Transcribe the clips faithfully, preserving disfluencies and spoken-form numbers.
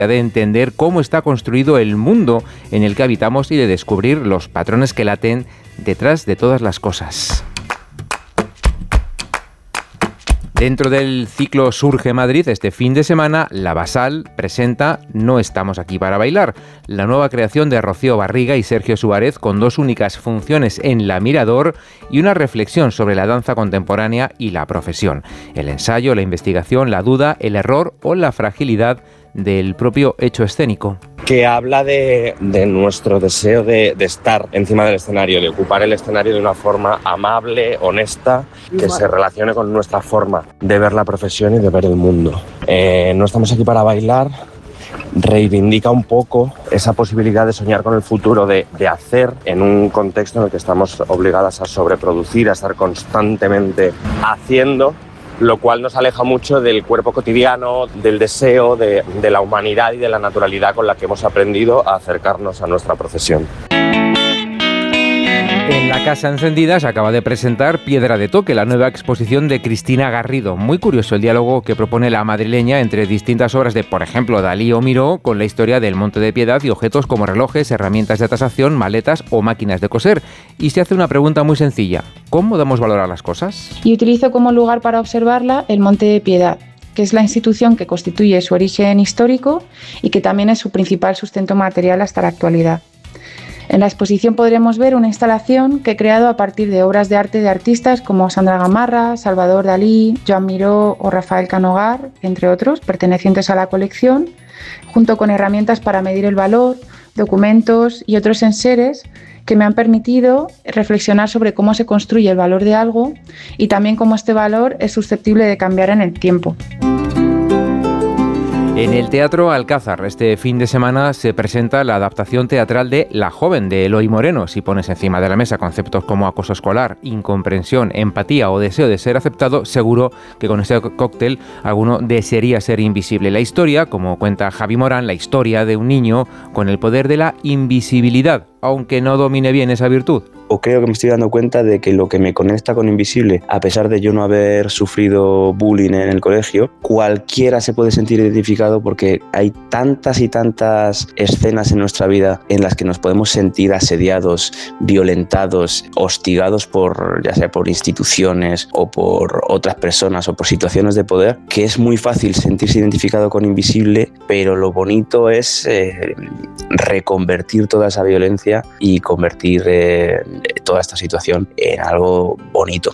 de entender cómo está construido el mundo en el que habitamos y de descubrir los patrones que laten detrás de todas las cosas. Dentro del ciclo Surge Madrid, este fin de semana, La Basal presenta No estamos aquí para bailar, la nueva creación de Rocío Barriga y Sergio Suárez, con dos únicas funciones en La Mirador y una reflexión sobre la danza contemporánea y la profesión. El ensayo, la investigación, la duda, el error o la fragilidad del propio hecho escénico. Que habla de, de nuestro deseo de, de estar encima del escenario, de ocupar el escenario de una forma amable, honesta, que se relacione con nuestra forma de ver la profesión y de ver el mundo. Eh, no estamos aquí para bailar, reivindica un poco esa posibilidad de soñar con el futuro, de, de hacer en un contexto en el que estamos obligadas a sobreproducir, a estar constantemente haciendo, lo cual nos aleja mucho del cuerpo cotidiano, del deseo, de, de la humanidad y de la naturalidad con la que hemos aprendido a acercarnos a nuestra profesión. En la Casa Encendida se acaba de presentar Piedra de Toque, la nueva exposición de Cristina Garrido. Muy curioso el diálogo que propone la madrileña entre distintas obras de, por ejemplo, Dalí o Miró, con la historia del Monte de Piedad y objetos como relojes, herramientas de tasación, maletas o máquinas de coser. Y se hace una pregunta muy sencilla: ¿cómo damos valor a las cosas? Y utilizo como lugar para observarla el Monte de Piedad, que es la institución que constituye su origen histórico y que también es su principal sustento material hasta la actualidad. En la exposición podremos ver una instalación que he creado a partir de obras de arte de artistas como Sandra Gamarra, Salvador Dalí, Joan Miró o Rafael Canogar, entre otros, pertenecientes a la colección, junto con herramientas para medir el valor, documentos y otros enseres que me han permitido reflexionar sobre cómo se construye el valor de algo y también cómo este valor es susceptible de cambiar en el tiempo. En el Teatro Alcázar, este fin de semana, se presenta la adaptación teatral de La Joven, de Eloy Moreno. Si pones encima de la mesa conceptos como acoso escolar, incomprensión, empatía o deseo de ser aceptado, seguro que con este cóctel alguno desearía ser invisible. La historia, como cuenta Javi Morán, la historia de un niño con el poder de la invisibilidad, aunque no domine bien esa virtud. O creo que me estoy dando cuenta de que lo que me conecta con Invisible, a pesar de yo no haber sufrido bullying en el colegio, cualquiera se puede sentir identificado porque hay tantas y tantas escenas en nuestra vida en las que nos podemos sentir asediados, violentados, hostigados por, ya sea por instituciones o por otras personas o por situaciones de poder, que es muy fácil sentirse identificado con Invisible, pero lo bonito es eh, reconvertir toda esa violencia y convertir eh, toda esta situación en algo bonito.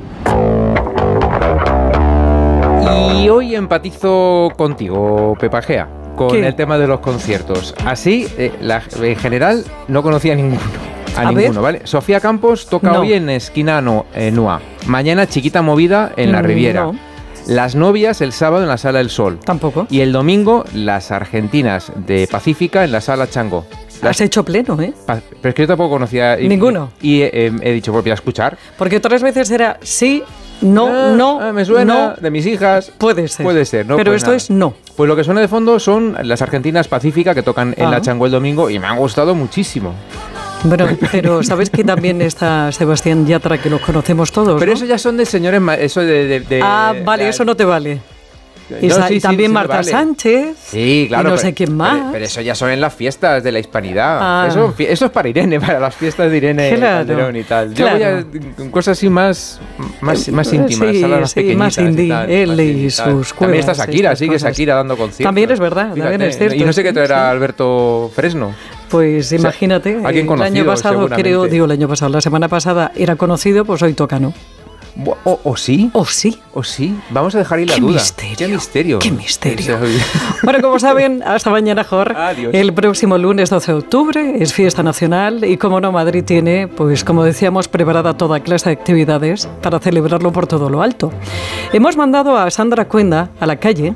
Y hoy empatizo contigo, Pepa Gea, con ¿Qué? El tema de los conciertos. Así, eh, la, en general, no conocía a ninguno. A, a ninguno, ver. ¿Vale? Sofía Campos toca no. hoy en Esquina no, eh, Nua. Mañana Chiquita Movida en la Riviera. No. Las Novias el sábado en la Sala del Sol. Tampoco. Y el domingo las Argentinas de Pacífica en la Sala Chango. Has hecho pleno, ¿eh? Pero es que yo tampoco conocía... Y, Ninguno. Y, y eh, he dicho, pues voy a escuchar. Porque otras veces era sí, no, ah, no, ah, me suena, no. de mis hijas. Puede ser. Puede ser, ¿no? Pero pues esto nada. es no. Pues lo que suena de fondo son las Argentinas Pacífica que tocan en ah. la Chango el domingo y me han gustado muchísimo. Bueno, pero ¿sabes que también está Sebastián Yatra, que los conocemos todos? Pero ¿no? eso ya son de señores... Eso de, de, de ah, vale, de, eso no te vale. Y, no, sí, y también sí, Marta vale. Sánchez. Sí, claro. Y no pero, sé quién más. Pero, pero eso ya son en las fiestas de la hispanidad. Ah. Eso, eso es para Irene, para las fiestas de Irene claro, Calderón y tal. Yo claro. voy a cosas así más, más, más íntimas, sí, salas sí, pequeñitas. Más indie, y tal, él más y sus cuevas. También está Shakira, sigue cosas. Shakira dando conciertos. También es verdad, Fíjate, también es cierto. Y no sé qué traerá sí. Alberto Fresno. Pues imagínate, o sea, alguien el año pasado creo, digo el año pasado, la semana pasada era conocido, pues hoy toca, ¿no? O, o sí. O sí. O sí. Vamos a dejar ahí la Qué duda. Misterio. Qué misterio. Qué misterio. Bueno, como saben, hasta mañana, Jor. Adiós. El próximo lunes doce de octubre es fiesta nacional y como no, Madrid tiene, pues como decíamos, preparada toda clase de actividades para celebrarlo por todo lo alto. Hemos mandado a Sandra Cuenda a la calle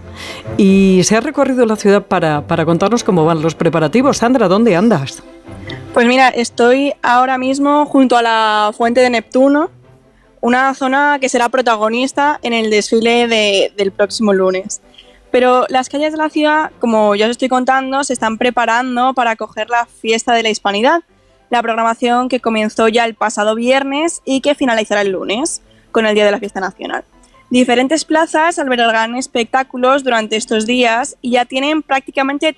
y se ha recorrido la ciudad para, para contarnos cómo van los preparativos. Sandra, ¿dónde andas? Pues mira, estoy ahora mismo junto a la Fuente de Neptuno, una zona que será protagonista en el desfile de, del próximo lunes. Pero las calles de la ciudad, como ya os estoy contando, se están preparando para acoger la fiesta de la Hispanidad, la programación que comenzó ya el pasado viernes y que finalizará el lunes, con el Día de la Fiesta Nacional. Diferentes plazas albergarán espectáculos durante estos días y ya tienen prácticamente